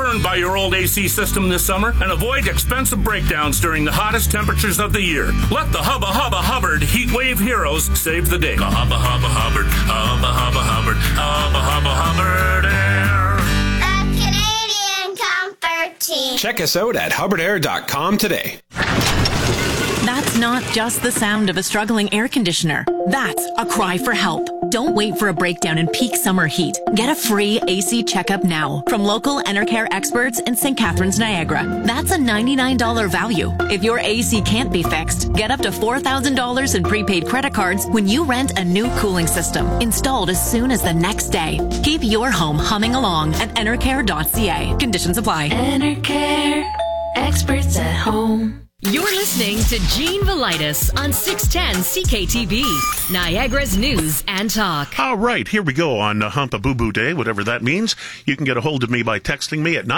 burned by your old AC system this summer and avoid expensive breakdowns during the hottest temperatures of the year. Let the Hubba Hubba Hubbard Heat Wave Heroes save the day. Hubba Hubba Hubbard, Hubba Hubba Hubbard, Hubba Hubba Hubbard Air. The Canadian Comfort Team. Check us out at hubbardair.com today. That's not just the sound of a struggling air conditioner. That's a cry for help. Don't wait for a breakdown in peak summer heat. Get a free AC checkup now from local Enercare experts in St. Catharines, Niagara. That's a $99 value. If your AC can't be fixed, get up to $4,000 in prepaid credit cards when you rent a new cooling system, installed as soon as the next day. Keep your home humming along at enercare.ca. Conditions apply. Enercare, experts at home. You're listening to Gene Velitis on 610 CKTB, Niagara's News and Talk. All right, here we go on Humpa Boo Boo Day, whatever that means. You can get a hold of me by texting me at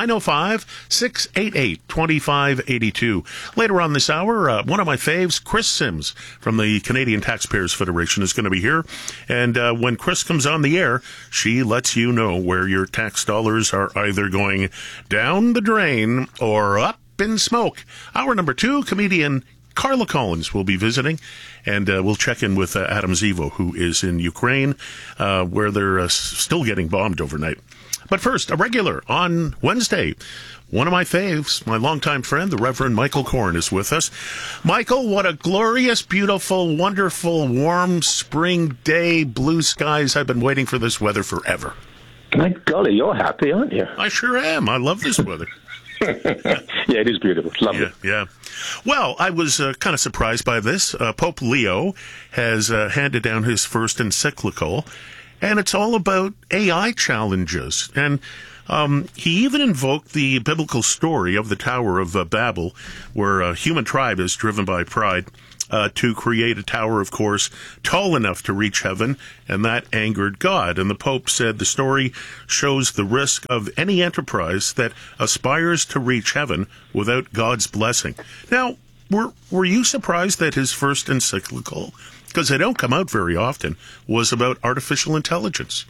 905-688-2582. Later on this hour, one of my faves, Chris Sims from the Canadian Taxpayers Federation, is going to be here. And when Chris comes on the air, she lets you know where your tax dollars are either going down the drain or up in smoke. Hour number 2, comedian Carla Collins will be visiting, and we'll check in with Adam Zivo, who is in Ukraine, where they're still getting bombed overnight. But first, a regular on Wednesday. One of my faves, my longtime friend, the Reverend Michael Korn, is with us. Michael, what a glorious, beautiful, wonderful, warm spring day, blue skies. I've been waiting for this weather forever. My golly, you're happy, aren't you? I sure am. I love this weather. Yeah, it is beautiful. It's lovely. Yeah. Well, I was kind of surprised by this. Pope Leo has handed down his first encyclical, and it's all about AI challenges. And he even invoked the biblical story of the Tower of Babel, where a human tribe is driven by pride to create a tower, of course, tall enough to reach heaven, and that angered God. And the Pope said the story shows the risk of any enterprise that aspires to reach heaven without God's blessing. Now, were you surprised that his first encyclical, because they don't come out very often, was about artificial intelligence?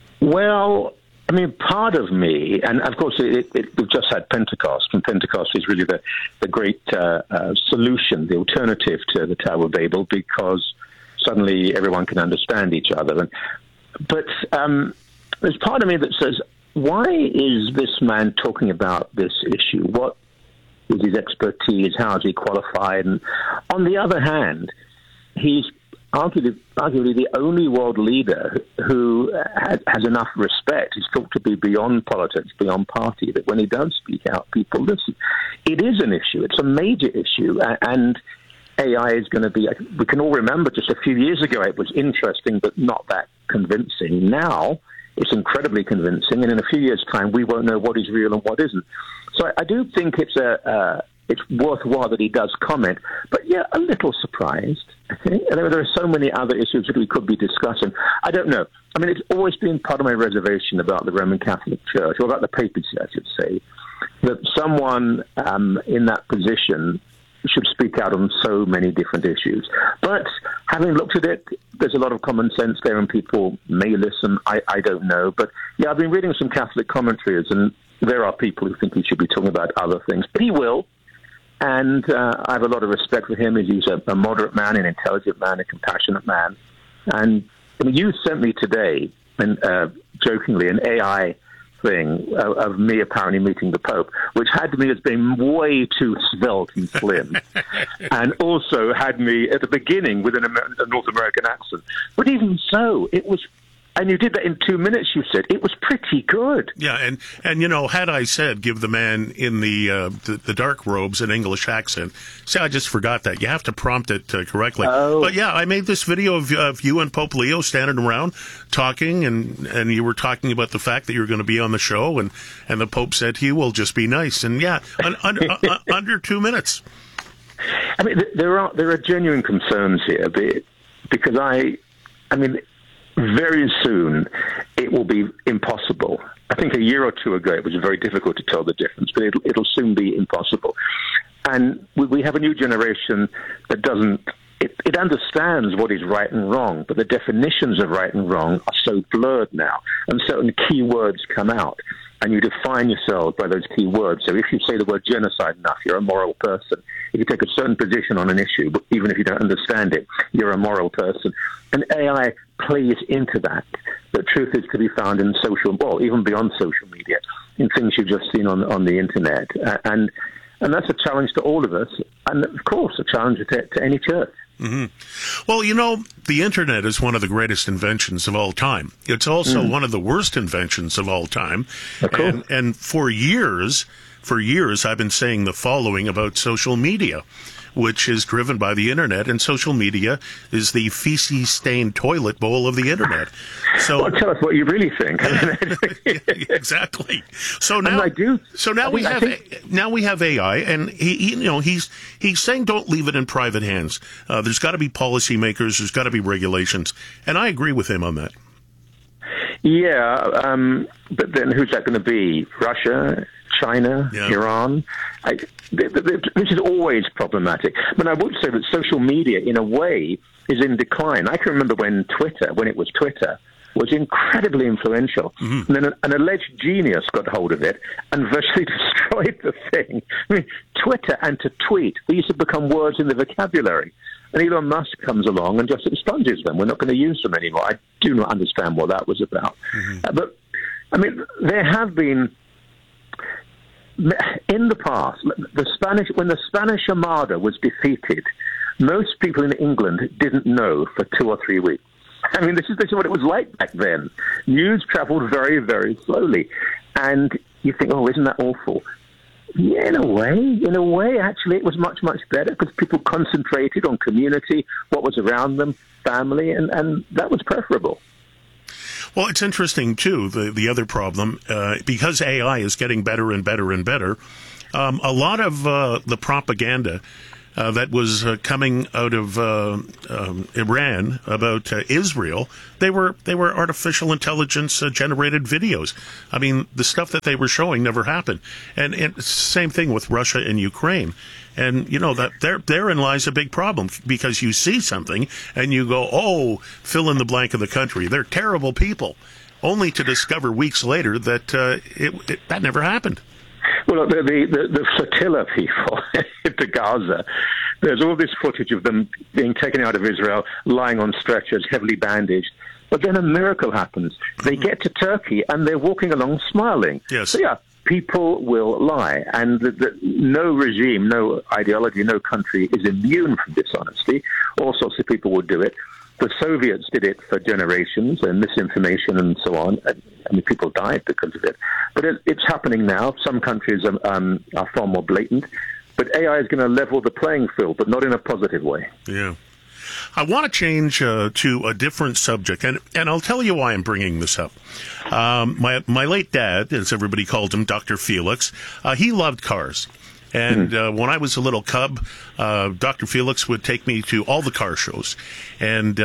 Well, I mean, part of me, and of course we've just had Pentecost, and Pentecost is really the great solution, the alternative to the Tower of Babel, because suddenly everyone can understand each other. But there's part of me that says, why is this man talking about this issue? What is his expertise? How is he qualified? And on the other hand, he's arguably the only world leader who has enough respect. He's thought to be beyond politics, beyond party, that when he does speak out, people listen. It is an issue. It's a major issue. And AI is going to be, we can all remember just a few years ago, it was interesting, but not that convincing. Now, it's incredibly convincing. And in a few years' time, we won't know what is real and what isn't. So I do think it's worthwhile that he does comment, but yeah, a little surprised. I think there are so many other issues that we could be discussing. I don't know. I mean, it's always been part of my reservation about the Roman Catholic Church, or about the papacy, I should say, that someone in that position should speak out on so many different issues. But having looked at it, there's a lot of common sense there, and people may listen. I don't know. But yeah, I've been reading some Catholic commentaries, and there are people who think he should be talking about other things, but he will. And I have a lot of respect for him. He's a moderate man, an intelligent man, a compassionate man. And I mean, you sent me today, and jokingly, an AI thing of me apparently meeting the Pope, which had me as being way too svelte and slim, and also had me at the beginning with a North American accent. But even so, it was. And you did that in 2 minutes, you said. It was pretty good. Yeah, and you know, had I said give the man in the dark robes an English accent, see, I just forgot that. You have to prompt it correctly. Oh. But yeah, I made this video of you and Pope Leo standing around talking, and you were talking about the fact that you were going to be on the show, and the Pope said he will just be nice. And yeah, under 2 minutes. I mean, there are genuine concerns here, because I mean, very soon it will be impossible. I think a year or two ago it was very difficult to tell the difference, but it'll soon be impossible. And we have a new generation that doesn't. It understands what is right and wrong, but the definitions of right and wrong are so blurred now, and certain key words come out. and you define yourself by those key words. So if you say the word genocide enough, you're a moral person. If you take a certain position on an issue, even if you don't understand it, you're a moral person. And AI plays into that. The truth is to be found in even beyond social media, in things you've just seen on the internet. And that's a challenge to all of us, and of course a challenge to any church. Mm-hmm. Well, the internet is one of the greatest inventions of all time. It's also one of the worst inventions of all time. And for years, I've been saying the following about social media, which is driven by the internet, and social media is the feces-stained toilet bowl of the internet. So, well, tell us what you really think. Exactly. So now, we have AI, and he's saying don't leave it in private hands. There's got to be policymakers. There's got to be regulations, and I agree with him on that. Yeah, but then who's that going to be? Russia? China, Iran. This is always problematic. But I would say that social media, in a way, is in decline. I can remember when it was Twitter, was incredibly influential. Mm-hmm. And then an alleged genius got hold of it and virtually destroyed the thing. I mean, Twitter and to tweet, these have become words in the vocabulary. And Elon Musk comes along and just expunges them. We're not going to use them anymore. I do not understand what that was about. Mm-hmm. But, I mean, there have been... In the past, when the Spanish Armada was defeated, most people in England didn't know for 2 or 3 weeks. I mean, this is what it was like back then. News traveled very, very slowly. And you think, oh, isn't that awful? Yeah, in a way, actually, it was much, much better because people concentrated on community, what was around them, family, and that was preferable. Well, it's interesting, too, the other problem, because AI is getting better and better and better, a lot of the propaganda that was coming out of Iran about Israel, they were artificial intelligence generated videos. I mean, the stuff that they were showing never happened. And it's the same thing with Russia and Ukraine. And, that therein lies a big problem because you see something and you go, oh, fill in the blank of the country. They're terrible people, only to discover weeks later that that never happened. Well, the flotilla people to Gaza, there's all this footage of them being taken out of Israel, lying on stretchers, heavily bandaged. But then a miracle happens. They get to Turkey and they're walking along smiling. Yes. So, yeah, people will lie. And no regime, no ideology, no country is immune from dishonesty. All sorts of people will do it. The Soviets did it for generations, and misinformation and so on. I mean, people died because of it. But it's happening now. Some countries are far more blatant. But AI is going to level the playing field, but not in a positive way. Yeah. I want to change to a different subject, and I'll tell you why I'm bringing this up. My late dad, as everybody called him, Dr. Felix, he loved cars. And when I was a little cub, Dr. Felix would take me to all the car shows. And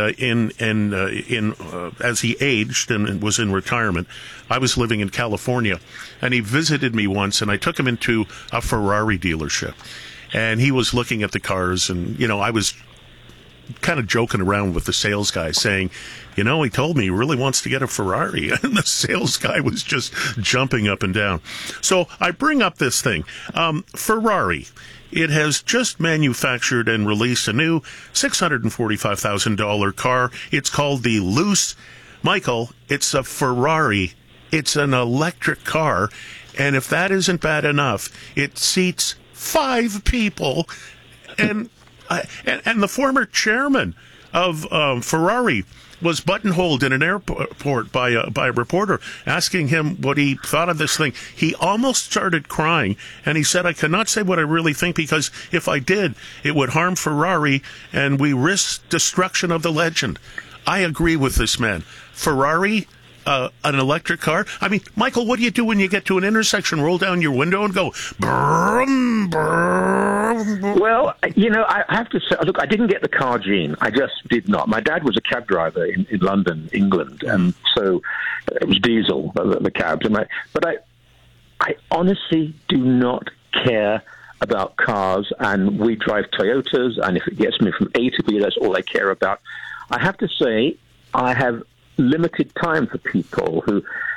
as he aged and was in retirement, I was living in California, and he visited me once, and I took him into a Ferrari dealership. And he was looking at the cars, and I was kind of joking around with the sales guy, saying, he told me he really wants to get a Ferrari. And the sales guy was just jumping up and down. So I bring up this thing. Ferrari, it has just manufactured and released a new $645,000 car. It's called the Luce. Michael, it's a Ferrari. It's an electric car. And if that isn't bad enough, it seats 5 people. And the former chairman of Ferrari was buttonholed in an airport by a reporter asking him what he thought of this thing. He almost started crying, and he said, I cannot say what I really think because if I did, it would harm Ferrari, and we risk destruction of the legend. I agree with this man. Ferrari, an electric car. I mean, Michael, what do you do when you get to an intersection? Roll down your window and go, brum, brum. Well, I have to say, look, I didn't get the car gene. I just did not. My dad was a cab driver in London, England, and so it was diesel, the cabs. But I honestly do not care about cars, and we drive Toyotas, and if it gets me from A to B, that's all I care about. I have to say, I have limited time for people who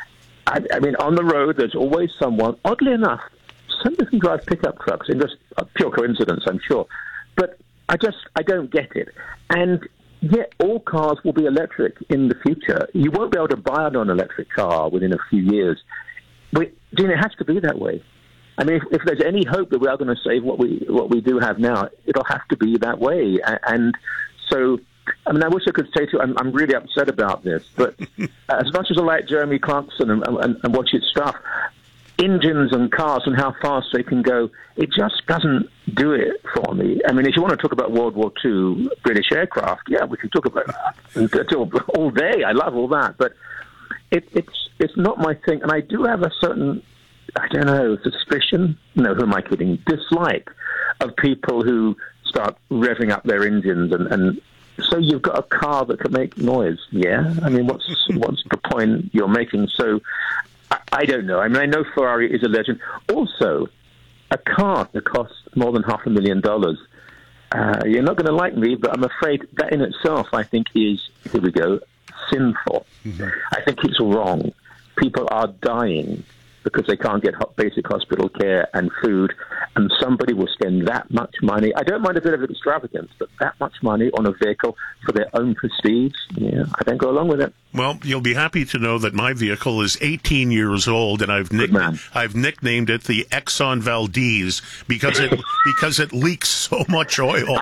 I mean, on the road, there's always someone. Oddly enough, somebody can drive pickup trucks. In just a pure coincidence, I'm sure. But I don't get it. And yet, all cars will be electric in the future. You won't be able to buy a non-electric car within a few years. But, Gene, it has to be that way. I mean, if there's any hope that we are going to save what we do have now, it'll have to be that way. And so, I mean, I wish I could say to you, I'm really upset about this, but as much as I like Jeremy Clarkson and watch his stuff, engines and cars and how fast they can go, it just doesn't do it for me. I mean, if you want to talk about World War II British aircraft, yeah, we can talk about that all day. I love all that, but it's not my thing. And I do have a certain, I don't know, suspicion, no, who am I kidding, dislike of people who start revving up their engines and so you've got a car that can make noise, yeah? I mean, what's the point you're making? So I don't know. I mean, I know Ferrari is a legend. Also, a car that costs more than $500,000. You're not going to like me, but I'm afraid that in itself, I think is, here we go, sinful. Mm-hmm. I think it's wrong. People are dying because they can't get basic hospital care and food, and somebody will spend that much money. I don't mind a bit of extravagance, but that much money on a vehicle for their own prestige, yeah, I don't go along with it. Well, you'll be happy to know that my vehicle is 18 years old, and I've nicknamed it the Exxon Valdez because it leaks so much oil.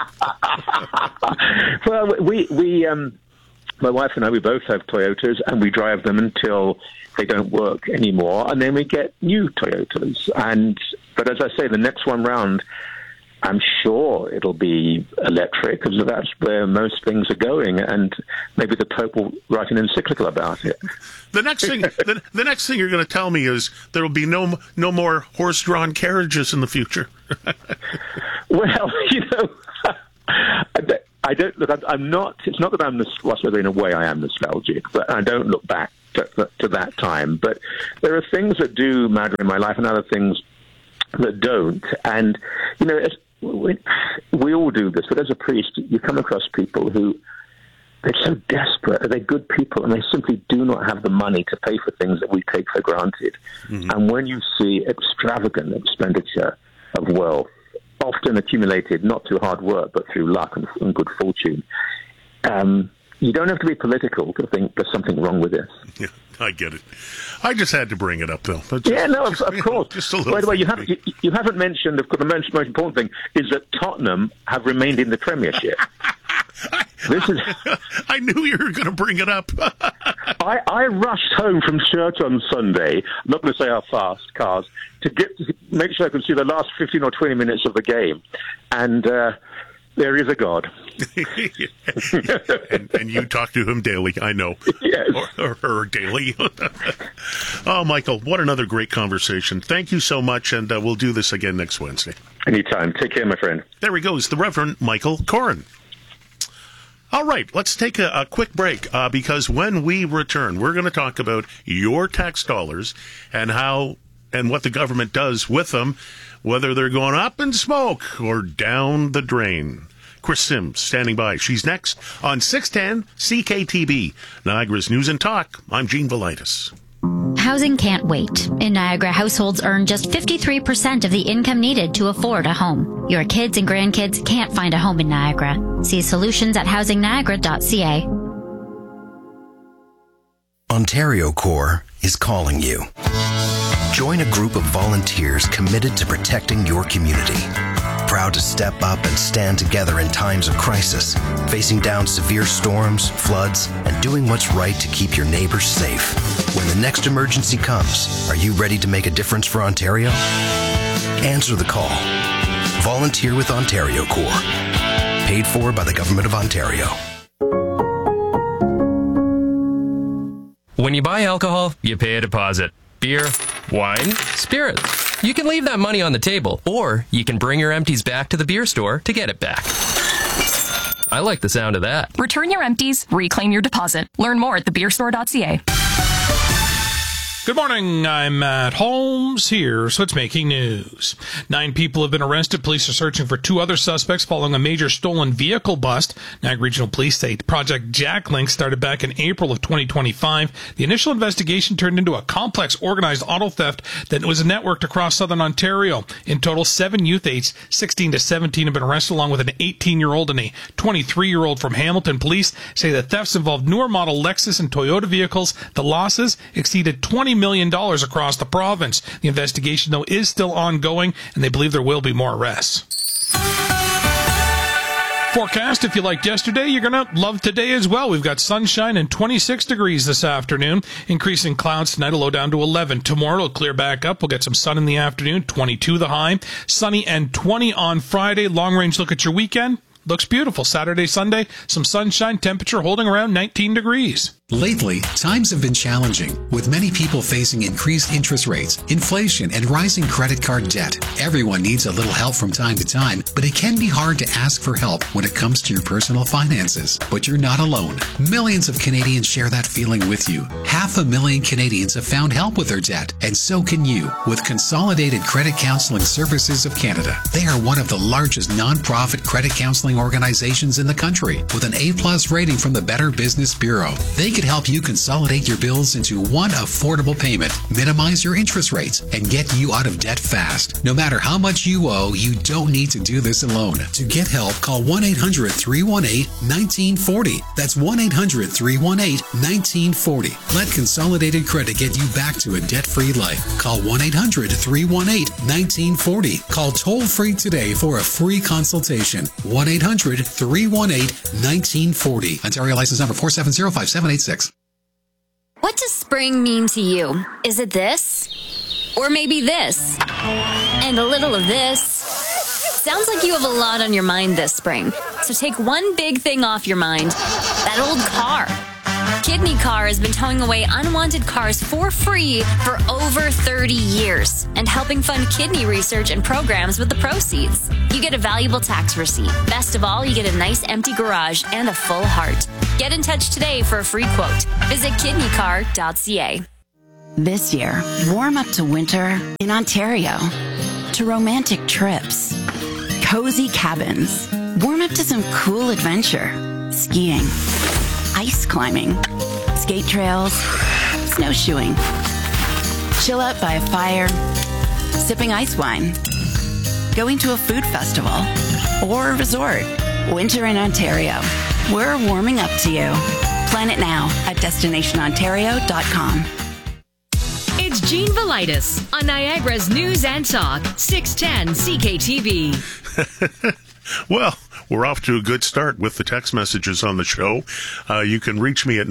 Well, we my wife and I, we both have Toyotas, and we drive them until they don't work anymore, and then we get new Toyotas. But as I say, the next one round, I'm sure it'll be electric, because that's where most things are going, and maybe the Pope will write an encyclical about it. The next thing you're going to tell me is there will be no more horse-drawn carriages in the future. Well, I don't look. I'm not. It's not that I'm in a way I am nostalgic, but I don't look back to that time. But there are things that do matter in my life, and other things that don't. And we all do this. But as a priest, you come across people who they're so desperate. They're good people, and they simply do not have the money to pay for things that we take for granted. Mm-hmm. And when you see extravagant expenditure of wealth, often accumulated not through hard work, but through luck and good fortune. You don't have to be political to think there's something wrong with this. Yeah, I get it. I just had to bring it up, though. Of course. Just a little. By the way, you haven't mentioned, of course, the most important thing is that Tottenham have remained in the Premiership. I knew you were going to bring it up. I rushed home from church on Sunday, I'm not going to say how fast, cars, to make sure I could see the last 15 or 20 minutes of the game. And there is a God. and you talk to him daily, I know. Yes. Or her daily. Oh, Michael, what another great conversation. Thank you so much, and we'll do this again next Wednesday. Anytime. Take care, my friend. There he goes, the Reverend Michael Koren. All right, let's take a quick break because when we return, we're going to talk about your tax dollars and what the government does with them, whether they're going up in smoke or down the drain. Chris Sims standing by. She's next on 610 CKTB, Niagara's News and Talk. I'm Gene Velitis. Housing can't wait. In Niagara, households earn just 53% of the income needed to afford a home. Your kids and grandkids can't find a home in Niagara. See solutions at housingniagara.ca. Ontario Corps is calling you. Join a group of volunteers committed to protecting your community. Proud to step up and stand together in times of crisis, facing down severe storms, floods, and doing what's right to keep your neighbors safe. When the next emergency comes, are you ready to make a difference for Ontario? Answer the call. Volunteer with Ontario Corps. Paid for by the Government of Ontario. When you buy alcohol, you pay a deposit. Beer, wine, spirits. You can leave that money on the table, or you can bring your empties back to the beer store to get it back. I like the sound of that. Return your empties, reclaim your deposit. Learn more at thebeerstore.ca. Good morning, I'm Matt Holmes. Here's what's making news. 9 people have been arrested. Police are searching for 2 other suspects following a major stolen vehicle bust. Niagara Regional Police say Project Jacklink started back in April of 2025. The initial investigation turned into a complex organized auto theft that was networked across southern Ontario. In total, 7 youth aged 16 to 17 have been arrested, along with an 18-year-old and a 23-year-old from Hamilton. Police say the thefts involved newer model Lexus and Toyota vehicles. The losses exceeded $20 million across the province. The investigation, though, is still ongoing, and they believe there will be more arrests. Forecast, if you liked yesterday, you're going to love today as well. We've got sunshine and 26 degrees this afternoon. Increasing clouds tonight, a low down to 11. Tomorrow it'll clear back up. We'll get some sun in the afternoon, 22 the high. Sunny and 20 on Friday. Long range look at your weekend. Looks beautiful. Saturday, Sunday, some sunshine, temperature holding around 19 degrees. Lately, times have been challenging, with many people facing increased interest rates, inflation, and rising credit card debt. Everyone needs a little help from time to time, but it can be hard to ask for help when it comes to your personal finances. But you're not alone. Millions of Canadians share that feeling with you. 500,000 Canadians have found help with their debt, and so can you with Consolidated Credit Counseling Services of Canada. They are one of the largest non-profit credit counseling organizations in the country, with an A+ rating from the Better Business Bureau. They can help you consolidate your bills into one affordable payment, minimize your interest rates, and get you out of debt fast. No matter how much you owe, you don't need to do this alone. To get help, call 1-800-318-1940. That's 1-800-318-1940. Let Consolidated Credit get you back to a debt-free life. Call 1-800-318-1940. Call toll-free today for a free consultation. 1-800-318-1940. Ontario license number 4705786. What does spring mean to you? Is it this? Or maybe this? And a little of this? Sounds like you have a lot on your mind this spring. So take one big thing off your mind. That old car. Kidney Car has been towing away unwanted cars for free for over 30 years and helping fund kidney research and programs with the proceeds. You get a valuable tax receipt. Best of all, you get a nice empty garage and a full heart. Get in touch today for a free quote. Visit kidneycar.ca. This year, warm up to winter in Ontario, to romantic trips, cozy cabins, warm up to some cool adventure, skiing, ice climbing, skate trails, snowshoeing, chill out by a fire, sipping ice wine, going to a food festival, or a resort. Winter in Ontario. We're warming up to you. Plan it now at destinationontario.com. It's Jean Velitis on Niagara's News and Talk, 610 CKTV. Well, we're off to a good start with the text messages on the show. You can reach me at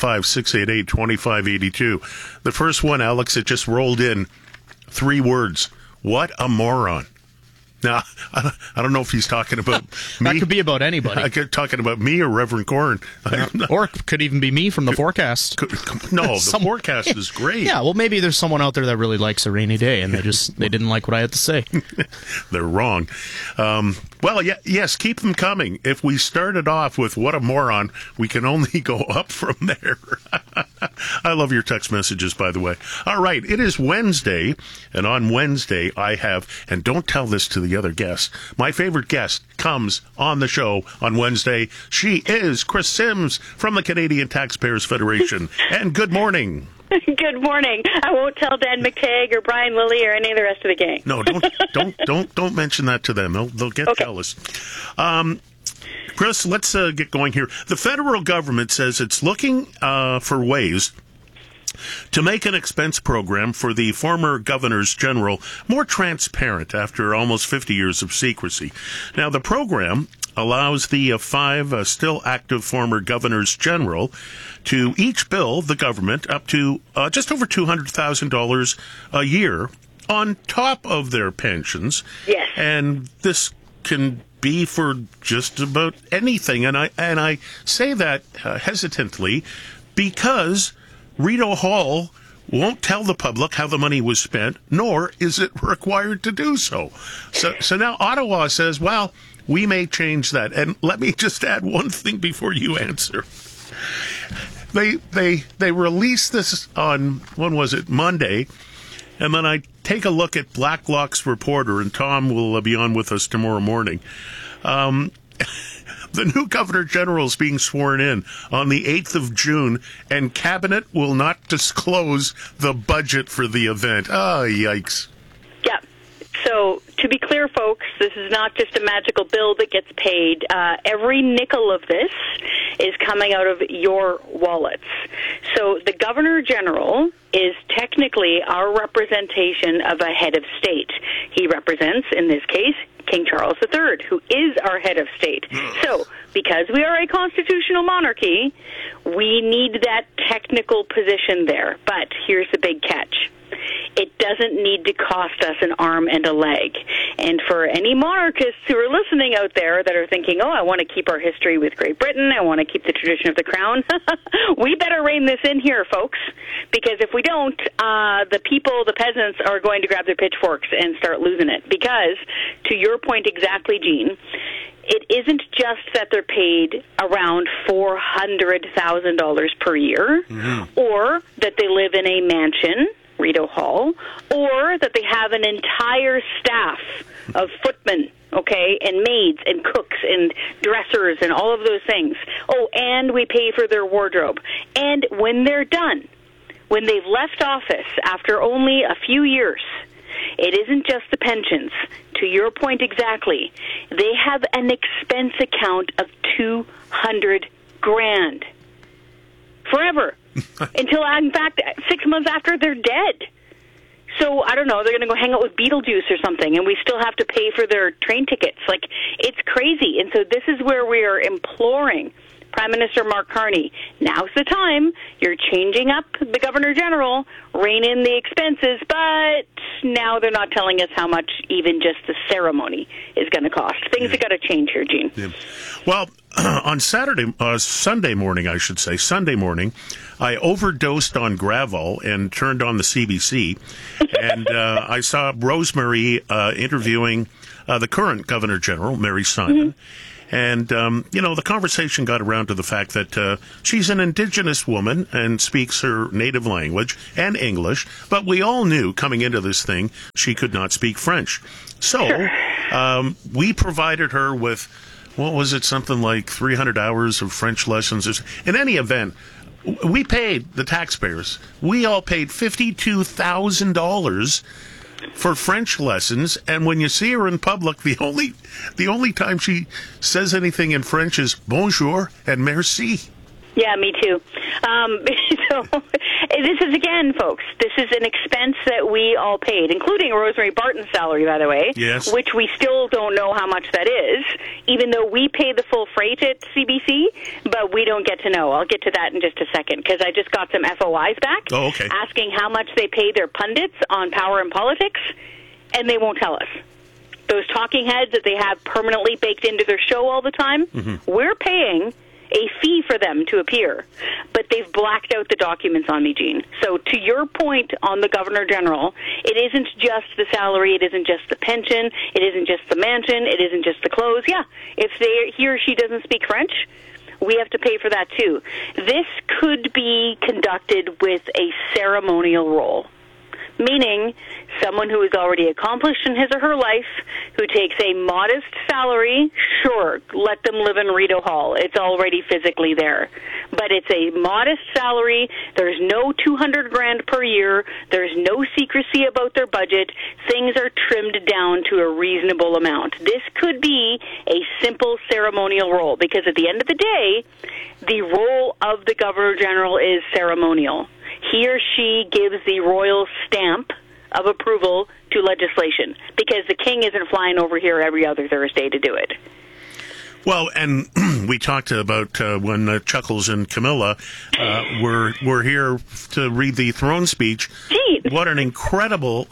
905-688-2582. The first one, Alex, it just rolled in. 3 words. What a moron. Now, I don't know if he's talking about me. That could be about anybody. Talking about me or Reverend Corn. Or it could even be me from the forecast. No, the forecast is great. Yeah, well, maybe there's someone out there that really likes a rainy day, and they didn't like what I had to say. They're wrong. Well, yes, keep them coming. If we started off with what a moron, we can only go up from there. I love your text messages, by the way. All right, it is Wednesday, and on Wednesday I have, and don't tell this to the other guests, my favorite guest comes on the show on Wednesday. She is Chris Sims from the Canadian Taxpayers Federation. And good morning. Good morning. I won't tell Dan McTagg or Brian Lilly or any of the rest of the gang. No, don't mention that to them. They'll get jealous. Chris, let's get going here. The federal government says it's looking for ways to make an expense program for the former governors general more transparent after almost 50 years of secrecy. Now, the program allows the 5 still active former governors general to each bill the government up to just over $200,000 a year on top of their pensions. Yes. And this can be for just about anything. And I say that hesitantly because Rideau Hall won't tell the public how the money was spent, nor is it required to do so. So now Ottawa says, well, we may change that. And let me just add one thing before you answer. they released this on, when was it, Monday, and then I take a look at Blacklock's reporter, and Tom will be on with us tomorrow morning. The new Governor General is being sworn in on the 8th of June, and Cabinet will not disclose the budget for the event. Oh, yikes. Yeah. So, to be clear, folks, this is not just a magical bill that gets paid. Every nickel of this is coming out of your wallets. So, the Governor General is technically our representation of a head of state. He represents, in this case, King Charles III, who is our head of state. So, because we are a constitutional monarchy, we need that technical position there. But here's the big catch. It doesn't need to cost us an arm and a leg. And for any monarchists who are listening out there that are thinking, oh, I want to keep our history with Great Britain, I want to keep the tradition of the crown, we better rein this in here, folks. Because if we don't, the people, the peasants, are going to grab their pitchforks and start losing it. Because, to your point exactly, Gene, it isn't just that they're paid around $400,000 per year, or that they live in a mansion, Rideau Hall, or that they have an entire staff of footmen, okay, and maids and cooks and dressers and all of those things. Oh, and we pay for their wardrobe. And when they're done, when they've left office after only a few years, it isn't just the pensions. To your point exactly, they have an expense account of $200,000 forever. Until, in fact, 6 months after they're dead. So, I don't know, they're going to go hang out with Beetlejuice or something, and we still have to pay for their train tickets. Like, it's crazy. And so this is where we are imploring Prime Minister Mark Carney, now's the time. You're changing up the Governor General, rein in the expenses, but now they're not telling us how much even just the ceremony is going to cost. Things have got to change here, Gene. Yeah. Well, on Sunday morning, I overdosed on Gravol and turned on the CBC, and I saw Rosemary interviewing the current Governor General, Mary Simon. And, the conversation got around to the fact that she's an Indigenous woman and speaks her native language and English, but we all knew coming into this thing she could not speak French. So we provided her with, what was it, something like 300 hours of French lessons. In any event, we paid, the taxpayers, we all paid $52,000 for French lessons, and when you see her in public, the only time she says anything in French is bonjour and merci. Yeah, me too. So this is, again, folks, this is an expense that we all paid, including Rosemary Barton's salary, by the way, yes, which we still don't know how much that is, even though we pay the full freight at CBC, but we don't get to know. I'll get to that in just a second, because I just got some FOIs back asking how much they pay their pundits on Power and Politics, and they won't tell us. Those talking heads that they have permanently baked into their show all the time, we're paying a fee for them to appear, but they've blacked out the documents on me, Gene. So to your point on the Governor General, it isn't just the salary, it isn't just the pension, it isn't just the mansion, it isn't just the clothes. Yeah, if he or she doesn't speak French, we have to pay for that too. This could be conducted with a ceremonial role, meaning someone who is already accomplished in his or her life, who takes a modest salary. Sure, let them live in Rideau Hall. It's already physically there. But it's a modest salary. There's no $200,000 per year. There's no secrecy about their budget. Things are trimmed down to a reasonable amount. This could be a simple ceremonial role, because at the end of the day, the role of the Governor General is ceremonial. He or she gives the royal stamp of approval to legislation, because the king isn't flying over here every other Thursday to do it. Well, and we talked about when Chuckles and Camilla were here to read the throne speech. Jeez. What an incredible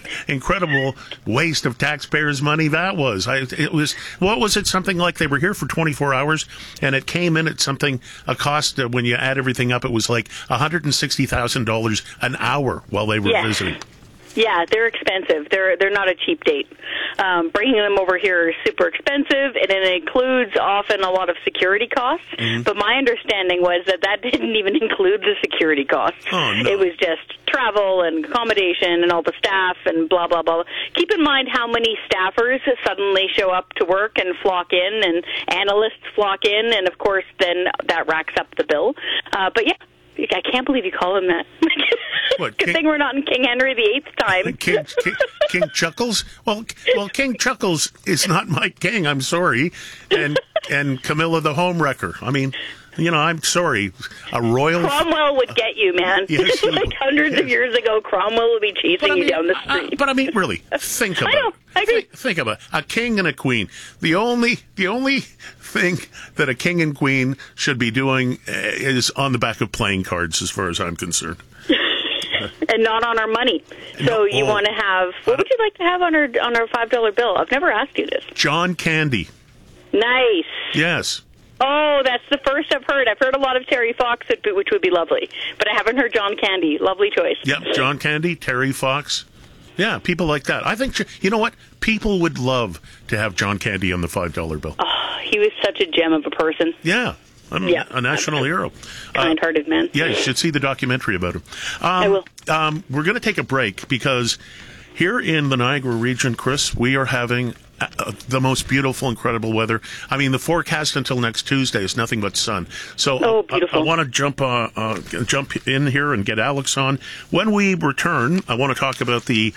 waste of taxpayers' money that was. It was, what was it? Something like they were here for 24 hours, and it came in at a cost, when you add everything up, it was like $160,000 an hour while they were visiting. Yeah, they're expensive. They're not a cheap date. Bringing them over here is super expensive, and it includes often a lot of security costs. Mm-hmm. But my understanding was that didn't even include the security costs. Oh, no. It was just travel and accommodation and all the staff and blah, blah, blah. Keep in mind how many staffers suddenly show up to work and flock in, and analysts flock in, and, of course, then that racks up the bill. But, yeah. I can't believe you call him that. What, Good thing we're not in King Henry VIII time. King Chuckles? Well, King Chuckles is not my king. I'm sorry. And Camilla the Homewrecker. I mean, I'm sorry. A royal... Cromwell would get you, man. Yes, like hundreds of years ago, Cromwell would be chasing you down the street. But I mean, really, think about it. I know. I agree. Think about it. A king and a queen. The only thing that a king and queen should be doing is on the back of playing cards, as far as I'm concerned. And not on our money. So you want to have... What would you like to have on our $5 bill? I've never asked you this. John Candy. Nice. Yes. Oh, that's the first I've heard. I've heard a lot of Terry Fox, which would be lovely. But I haven't heard John Candy. Lovely choice. Yep, John Candy, Terry Fox. Yeah, people like that. I think, you know what? People would love to have John Candy on the $5 bill. Oh, he was such a gem of a person. Yeah. A national hero. Kind-hearted man. Yeah, you should see the documentary about him. I will. We're going to take a break because here in the Niagara region, Chris, we are having the most beautiful, incredible weather. I mean, the forecast until next Tuesday is nothing but sun. So I want to jump in here and get Alex on. When we return, I want to talk about the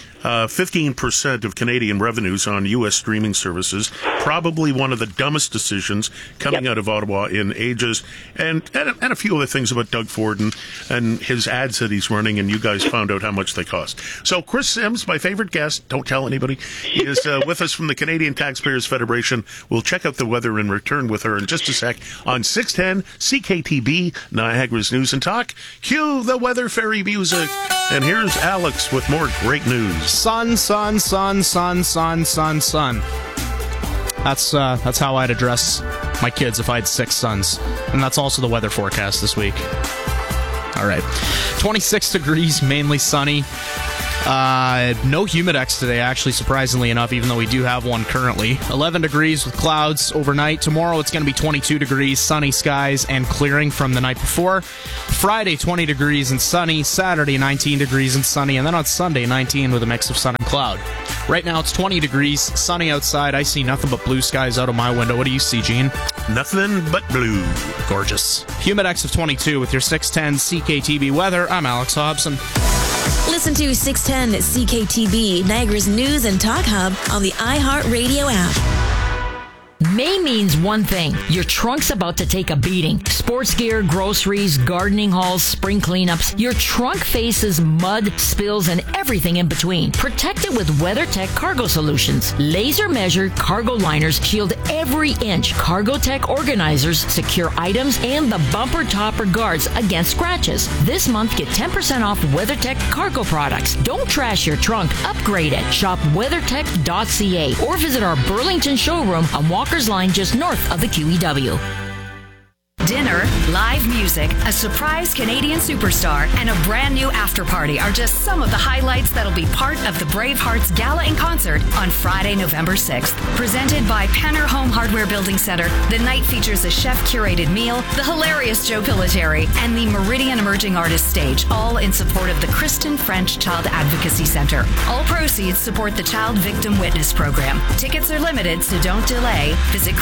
15% of Canadian revenues on U.S. streaming services, probably one of the dumbest decisions coming out of Ottawa in ages, and a few other things about Doug Ford and his ads that he's running, and you guys found out how much they cost. So Chris Sims, my favorite guest, don't tell anybody, is with us from the Canadian Taxpayers Federation. We'll check out the weather and return with her in just a sec on 610 CKTB, Niagara's News and Talk. Cue the weather fairy music. And here's Alex with more great news. Sun, sun, sun, sun, sun, sun, sun. That's how I'd address my kids if I had 6 sons. And that's also the weather forecast this week. All right. 26 degrees, mainly sunny. No humidex today, actually, surprisingly enough, even though we do have one currently. 11 degrees with clouds overnight. Tomorrow it's going to be 22 degrees, sunny skies, and clearing from the night before. Friday, 20 degrees and sunny. Saturday, 19 degrees and sunny. And then on Sunday, 19 with a mix of sun and cloud. Right now it's 20 degrees, sunny outside. I see nothing but blue skies out of my window. What do you see, Gene? Nothing but blue. Gorgeous. Humidex of 22 with your 610 CKTB weather. I'm Alex Hobson. Listen to 610 CKTB, Niagara's News and Talk Hub on the iHeartRadio app. May means one thing. Your trunk's about to take a beating. Sports gear, groceries, gardening hauls, spring cleanups. Your trunk faces mud, spills, and everything in between. Protect it with WeatherTech Cargo Solutions. Laser-measured cargo liners shield every inch. CargoTech organizers secure items and the bumper topper guards against scratches. This month, get 10% off WeatherTech cargo products. Don't trash your trunk. Upgrade it. Shop weathertech.ca or visit our Burlington showroom on Walker's Line just north of the QEW. Dinner, live music, a surprise Canadian superstar, and a brand new after party are just some of the highlights that'll be part of the Bravehearts Gala in Concert on Friday, November 6th. Presented by Penner Home Hardware Building Center, the night features a chef-curated meal, the hilarious Joe Pilateri, and the Meridian Emerging Artists Stage, all in support of the Kristen French Child Advocacy Center. All proceeds support the Child Victim Witness Program. Tickets are limited, so don't delay. Visit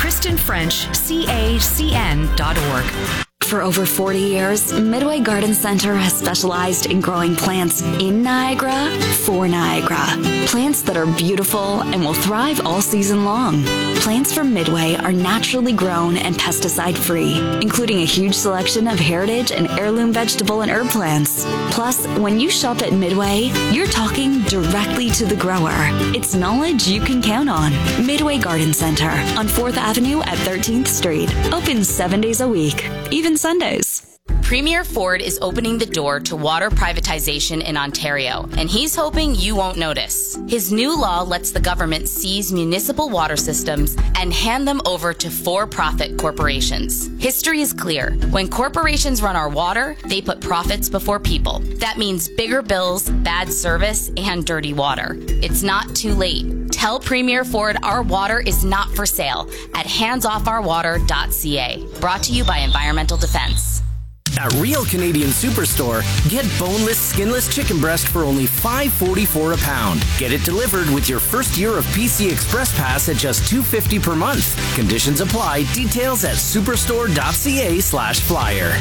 KristenFrenchCACN.org. For over 40 years, Midway Garden Center has specialized in growing plants in Niagara for Niagara. Plants that are beautiful and will thrive all season long. Plants from Midway are naturally grown and pesticide-free, including a huge selection of heritage and heirloom vegetable and herb plants. Plus, when you shop at Midway, you're talking directly to the grower. It's knowledge you can count on. Midway Garden Center on 4th Avenue at 13th Street. Open 7 days a week, even Sundays. Premier Ford is opening the door to water privatization in Ontario, and he's hoping you won't notice. His new law lets the government seize municipal water systems and hand them over to for-profit corporations. History is clear. When corporations run our water, they put profits before people. That means bigger bills, bad service, and dirty water. It's not too late. Tell Premier Ford our water is not for sale at handsofourwater.ca. Brought to you by Environmental Defense. At Real Canadian Superstore, get boneless, skinless chicken breast for only $5.44 a pound. Get it delivered with your first year of PC Express Pass at just $2.50 per month. Conditions apply. Details at superstore.ca/flyer.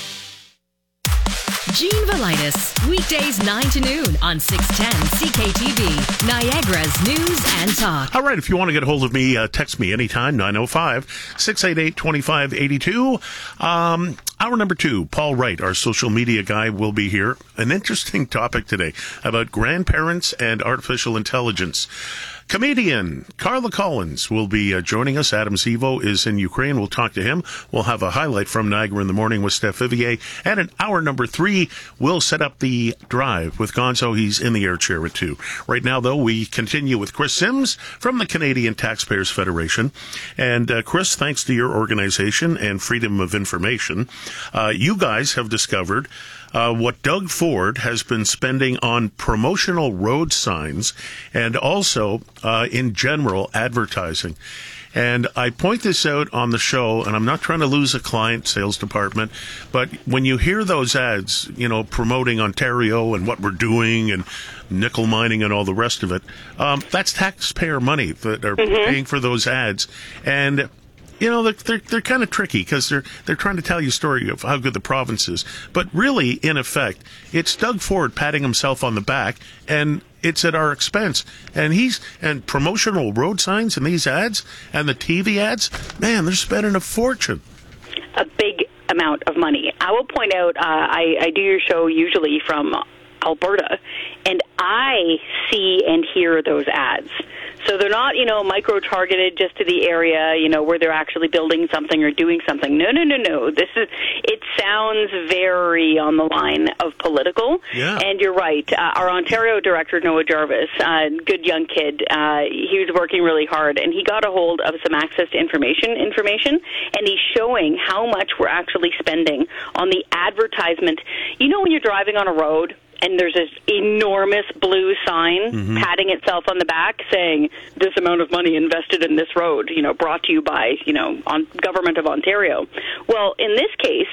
Gene Velitis, weekdays 9 to noon on 610 CKTB, Niagara's News and Talk. All right, if you want to get a hold of me, text me anytime, 905-688-2582. Hour number 2, Paul Wright, our social media guy, will be here. An interesting topic today about grandparents and artificial intelligence. Comedian Carla Collins will be joining us. Adam Zivo is in Ukraine. We'll talk to him. We'll have a highlight from Niagara in the Morning with Steph Vivier. And in hour number 3, we'll set up the drive with Gonzo. He's in the air chair at 2. Right now, though, we continue with Chris Sims from the Canadian Taxpayers Federation. And Chris, thanks to your organization and Freedom of Information, you guys have discovered what Doug Ford has been spending on promotional road signs and also, in general, advertising. And I point this out on the show, and I'm not trying to lose a client, sales department, but when you hear those ads, you know, promoting Ontario and what we're doing and nickel mining and all the rest of it, that's taxpayer money that are paying for those ads. And you know, they're kind of tricky because they're trying to tell you a story of how good the province is. But really, in effect, it's Doug Ford patting himself on the back, and it's at our expense. And promotional road signs and these ads and the TV ads, man, they're spending a fortune. A big amount of money. I will point out, I do your show usually from Alberta, and I see and hear those ads. So they're not, you know, micro-targeted just to the area, you know, where they're actually building something or doing something. No. It sounds very on the line of political. Yeah. And you're right. Our Ontario director, Noah Jarvis, good young kid, he was working really hard, and he got a hold of some access to information, and he's showing how much we're actually spending on the advertisement. You know, when you're driving on a road, and there's this enormous blue sign patting itself on the back saying, this amount of money invested in this road, you know, brought to you by, you know, Government of Ontario. Well, in this case,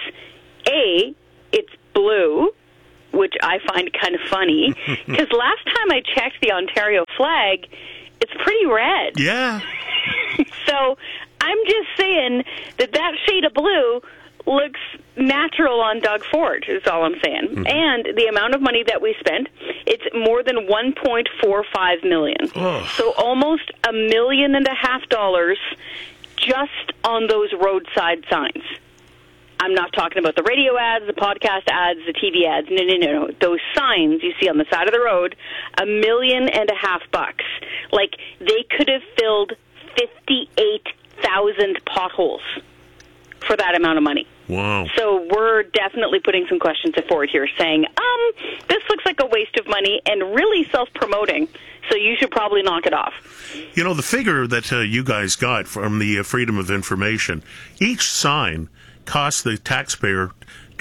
A, it's blue, which I find kind of funny, because last time I checked the Ontario flag, it's pretty red. Yeah. So I'm just saying that shade of blue looks natural on Doug Ford, is all I'm saying. And the amount of money that we spent, it's more than $1.45 million. So almost $1.5 million just on those roadside signs. I'm not talking about the radio ads, the podcast ads, the TV ads. No. Those signs you see on the side of the road, $1.5 million. Like, they could have filled 58,000 potholes for that amount of money. Wow. So we're definitely putting some questions forward here saying, this looks like a waste of money and really self-promoting, so you should probably knock it off. You know, the figure that you guys got from the Freedom of Information, each sign cost the taxpayer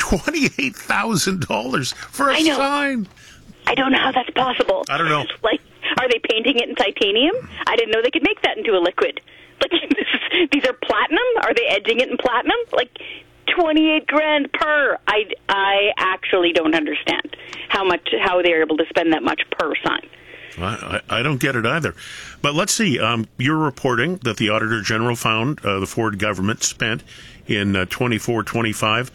$28,000 for a sign. I don't know how that's possible. I don't know. Like, are they painting it in titanium? I didn't know they could make that into a liquid. Like, these are platinum? Are they edging it in platinum? Like, $28,000 per. I actually don't understand how they're able to spend that much per sign. I don't get it either. But let's see. You're reporting that the Auditor General found the Ford government spent in 24-25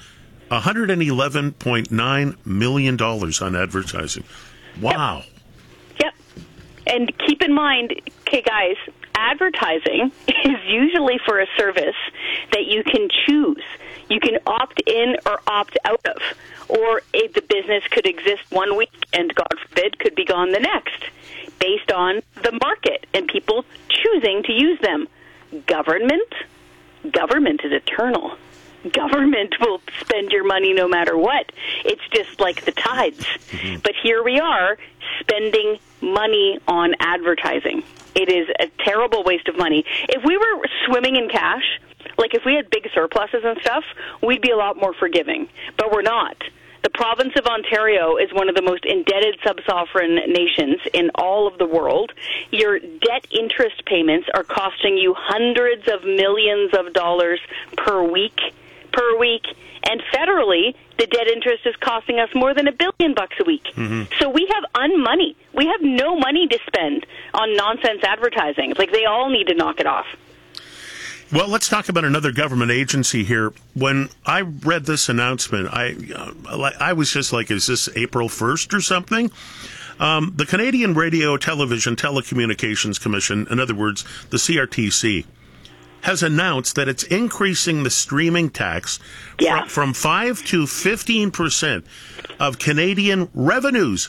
$111.9 million on advertising. Wow. Yep. And keep in mind, okay, guys, advertising is usually for a service that you can choose. You can opt in or opt out of. Or if the business could exist one week and, God forbid, could be gone the next, based on the market and people choosing to use them. Government is eternal. government will spend your money no matter what. It's just like the tides. But here we are spending money on advertising. It is a terrible waste of money. If we were swimming in cash, like if we had big surpluses and stuff, we'd be a lot more forgiving. But we're not. The province of Ontario is one of the most indebted sub-sovereign nations in all of the world. Your debt interest payments are costing you hundreds of millions of dollars per week. And federally, the debt interest is costing us more than $1 billion a week. So we have money. We have no money to spend on nonsense advertising. Like, they all need to knock it off. Well, let's talk about another government agency here. When I read this announcement, I was just like, is this April 1st or something? The Canadian Radio, Television, Telecommunications Commission, in other words, the CRTC, has announced that it's increasing the streaming tax from 5 to 15% of Canadian revenues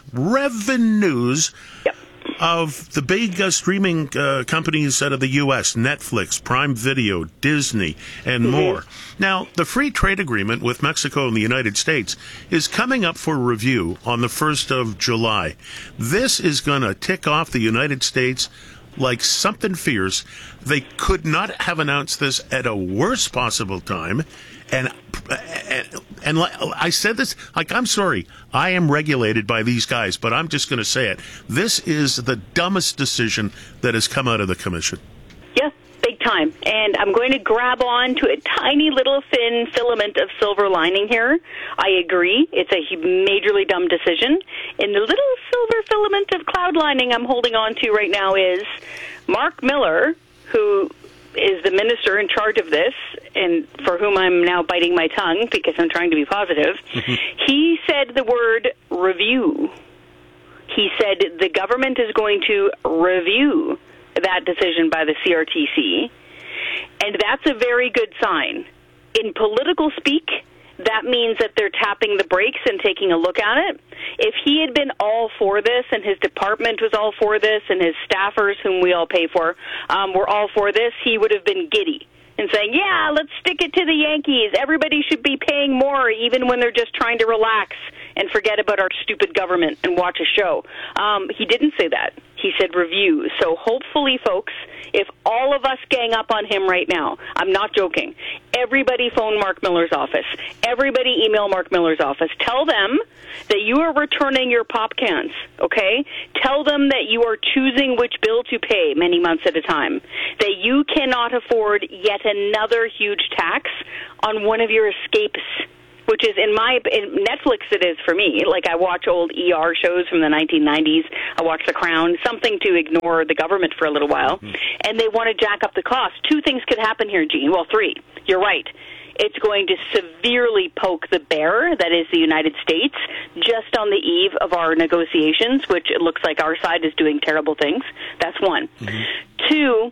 of the big streaming companies out of the U.S., Netflix, Prime Video, Disney, and more. Now, the free trade agreement with Mexico and the United States is coming up for review on the 1st of July. This is going to tick off the United States like something fierce. They could not have announced this at a worse possible time. And I said this, like, I'm sorry, I am regulated by these guys, but I'm just going to say it. This is the dumbest decision that has come out of the commission. Yeah, big time. And I'm going to grab on to a tiny little thin filament of silver lining here. I agree. It's a majorly dumb decision. And the little silver filament of cloud lining I'm holding on to right now is Mark Miller, who is the minister in charge of this, and for whom I'm now biting my tongue because I'm trying to be positive. He said the word review. He said the government is going to review that decision by the CRTC, and that's a very good sign. In political speak, that means that they're tapping the brakes and taking a look at it. If he had been all for this and his department was all for this and his staffers, whom we all pay for, were all for this, he would have been giddy and saying, yeah, let's stick it to the Yankees. Everybody should be paying more even when they're just trying to relax and forget about our stupid government and watch a show. He didn't say that. He said review. So hopefully, folks, if all of us gang up on him right now, I'm not joking, everybody phone Mark Miller's office. Everybody email Mark Miller's office. Tell them that you are returning your pop cans, okay? Tell them that you are choosing which bill to pay many months at a time, that you cannot afford yet another huge tax on one of your escapes, which is, in Netflix it is for me. Like, I watch old ER shows from the 1990s. I watch The Crown, something to ignore the government for a little while. And they want to jack up the cost. Two things could happen here, Gene. Well, three. You're right. It's going to severely poke the bear, that is the United States, just on the eve of our negotiations, which it looks like our side is doing terrible things. That's one. Two,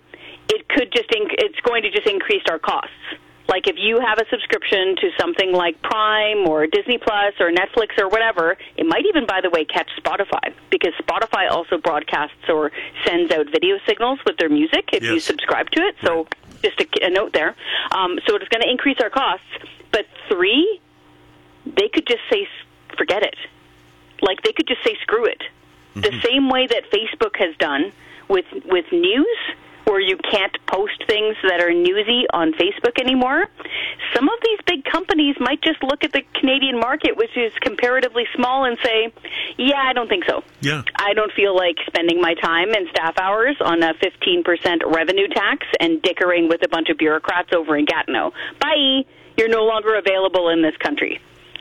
it's going to just increase our costs. Like, if you have a subscription to something like Prime or Disney Plus or Netflix or whatever, it might even, by the way, catch Spotify, because Spotify also broadcasts or sends out video signals with their music if you subscribe to it. So just a note there. So it's going to increase our costs. But three, they could just say, forget it. Like, they could just say, screw it. The same way that Facebook has done with news, where you can't post things that are newsy on Facebook anymore. Some of these big companies might just look at the Canadian market, which is comparatively small, and say, yeah, I don't think so. Yeah. I don't feel like spending my time and staff hours on a 15% revenue tax and dickering with a bunch of bureaucrats over in Gatineau. Bye. You're no longer available in this country.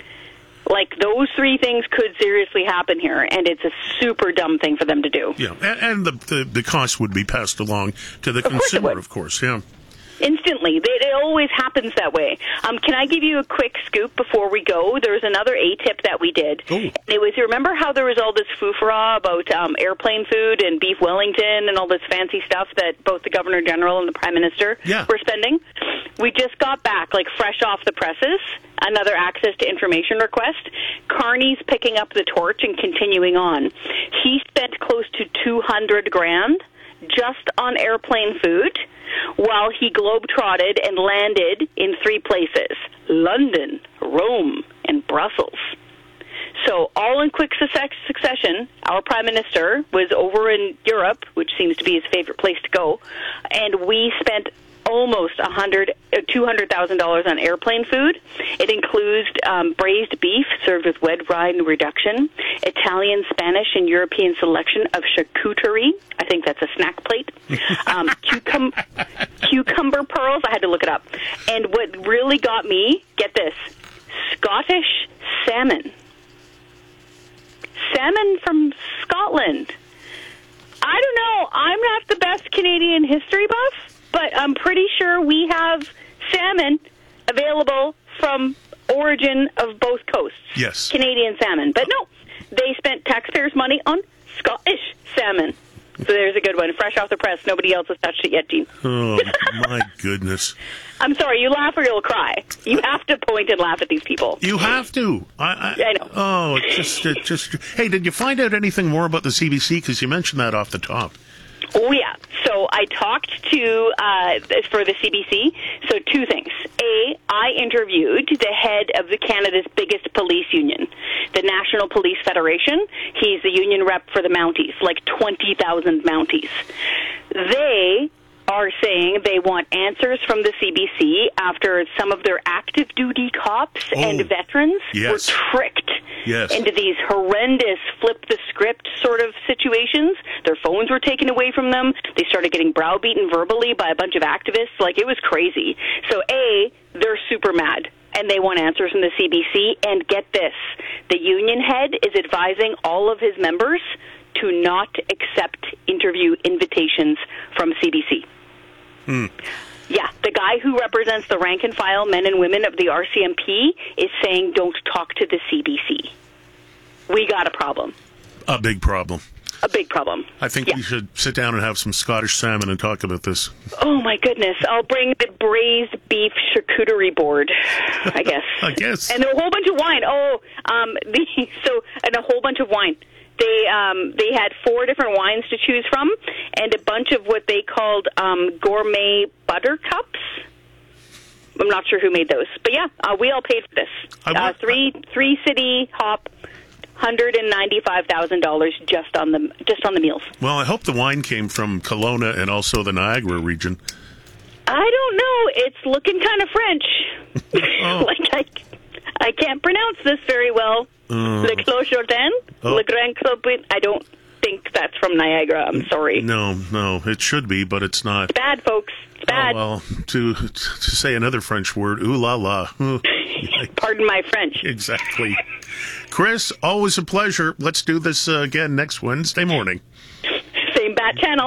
Like, those three things could seriously happen here, and it's a super dumb thing for them to do. Yeah, and the cost would be passed along to the consumer, of course, yeah. Instantly. It always happens that way. Can I give you a quick scoop before we go? There's another A-tip that we did. It was, you remember how there was all this foofara about airplane food and beef Wellington and all this fancy stuff that both the Governor General and the Prime Minister were spending? We just got back, like fresh off the presses, another access to information request. Carney's picking up the torch and continuing on. He spent close to $200,000 just on airplane food while he globetrotted and landed in 3 places: London, Rome, and Brussels. So all in quick succession, our Prime Minister was over in Europe, which seems to be his favorite place to go, and we spent almost $200,000 on airplane food. It includes braised beef served with red wine reduction, Italian, Spanish, and European selection of charcuterie. I think that's a snack plate. Cucumber pearls. I had to look it up. And what really got me, get this, Scottish salmon. Salmon from Scotland. I don't know. I'm not the best Canadian history buff, but I'm pretty sure we have salmon available from origin of both coasts. Yes. Canadian salmon. But no, they spent taxpayers' money on Scottish salmon. So there's a good one. Fresh off the press. Nobody else has touched it yet, Dean. Oh, my goodness. I'm sorry. You laugh or you'll cry. You have to point and laugh at these people. You have to. I know. Oh, it just. Hey, did you find out anything more about the CBC? Because you mentioned that off the top. Oh, yeah. So I talked to, for the CBC, so 2 things. A, I interviewed the head of Canada's biggest police union, the National Police Federation. He's the union rep for the Mounties, like 20,000 Mounties. They are saying they want answers from the CBC after some of their active duty cops and veterans were tricked into these horrendous flip-the-script sort of situations. Their phones were taken away from them. They started getting browbeaten verbally by a bunch of activists. Like, it was crazy. So, A, they're super mad, and they want answers from the CBC. And get this, the union head is advising all of his members to not accept interview invitations from CBC. Yeah, the guy who represents the rank-and-file men and women of the RCMP is saying don't talk to the CBC. We got a problem. A big problem. A big problem. I think we should sit down and have some Scottish salmon and talk about this. Oh, my goodness. I'll bring the braised beef charcuterie board, I guess. I guess. And a whole bunch of wine. And a whole bunch of wine. They had 4 different wines to choose from, and a bunch of what they called gourmet buttercups. I'm not sure who made those, but yeah, we all paid for this. Three city hop, $195,000 just on the meals. Well, I hope the wine came from Kelowna and also the Niagara region. I don't know. It's looking kind of French. I can't pronounce this very well. Le Clos Jourdain, Le Grand Club. I don't think that's from Niagara. I'm sorry. No, it should be, but it's not. It's bad, folks. It's bad. Oh, well, to say another French word, ooh la la. Pardon my French. Exactly. Chris, always a pleasure. Let's do this again next Wednesday morning. Same bat channel.